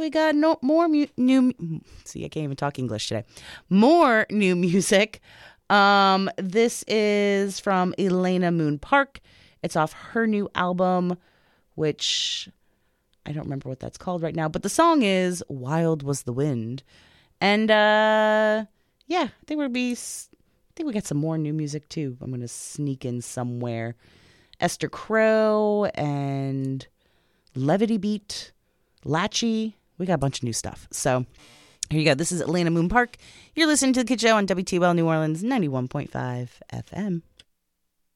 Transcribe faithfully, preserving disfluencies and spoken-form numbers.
we got no more mu- new. See, I can't even talk English today. More new music. Um, this is from Elena Moon Park. It's off her new album, which I don't remember what that's called right now. But the song is "Wild Was the Wind," and uh, yeah, I think we'll be. I think we got some more new music too. I'm gonna sneak in somewhere. Esther Crow and Levity Beat, Latchy. We got a bunch of new stuff. So here you go. This is Atlanta Moon Park. You're listening to The Kid Show on W T O L New Orleans ninety-one point five F M.